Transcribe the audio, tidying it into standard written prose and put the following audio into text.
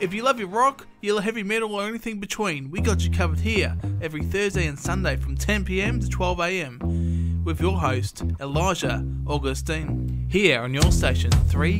If you love your rock, you love heavy metal or anything between, we got you covered here every Thursday and Sunday from 10 PM to 12 AM with your host, Elijah Augustine, here on your station 3